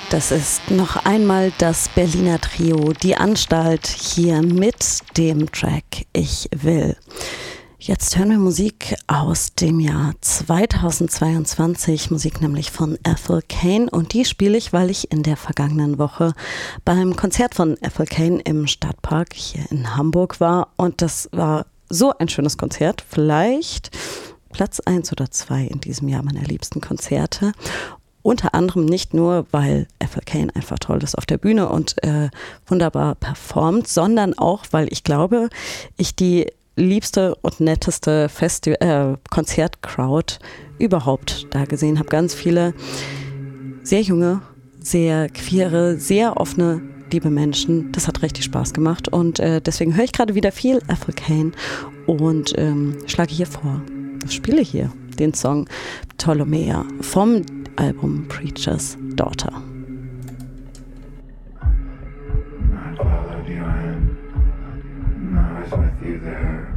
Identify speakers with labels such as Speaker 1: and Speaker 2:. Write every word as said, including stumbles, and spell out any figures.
Speaker 1: Das ist noch einmal das Berliner Trio Die Anstalt hier mit dem Track Ich will. Jetzt hören wir Musik aus dem Jahr zweitausendzweiundzwanzig, Musik nämlich von Ethel Cain, und die spiele ich, weil ich in der vergangenen Woche beim Konzert von Ethel Cain im Stadtpark hier in Hamburg war, und das war so ein schönes Konzert, vielleicht Platz eins oder zwei in diesem Jahr meiner liebsten Konzerte. Unter anderem nicht nur, weil Ethel Cain einfach toll ist auf der Bühne und äh, wunderbar performt, sondern auch, weil ich glaube, ich die liebste und netteste Festi- äh, Konzertcrowd überhaupt da gesehen habe. Ganz viele sehr junge, sehr queere, sehr offene, liebe Menschen. Das hat richtig Spaß gemacht, und äh, deswegen höre ich gerade wieder viel Ethel Cain und ähm, schlage hier vor, ich spiele hier den Song Ptolomea vom Album Preacher's Daughter.
Speaker 2: I followed you in, I was with you there.